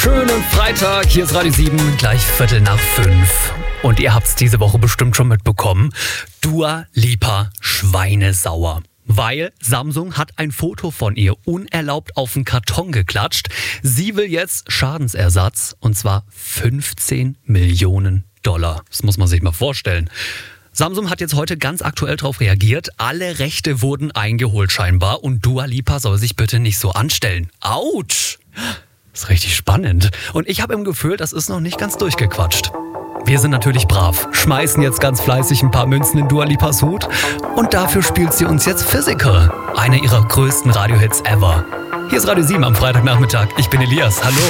schönen Freitag. Hier ist Radio 7, gleich 5:15. Und ihr habt's diese Woche bestimmt schon mitbekommen. Dua Lipa schweinesauer. Weil Samsung hat ein Foto von ihr unerlaubt auf den Karton geklatscht. Sie will jetzt Schadensersatz, und zwar 15 Millionen $. Das muss man sich mal vorstellen. Samsung hat jetzt heute ganz aktuell darauf reagiert. Alle Rechte wurden eingeholt scheinbar und Dua Lipa soll sich bitte nicht so anstellen. Autsch! Das ist richtig spannend. Und ich habe im Gefühl, das ist noch nicht ganz durchgequatscht. Wir sind natürlich brav, schmeißen jetzt ganz fleißig ein paar Münzen in Dua Lipas Hut und dafür spielt sie uns jetzt Physical, eine ihrer größten Radiohits ever. Hier ist Radio 7 am Freitagnachmittag. Ich bin Elias. Hallo.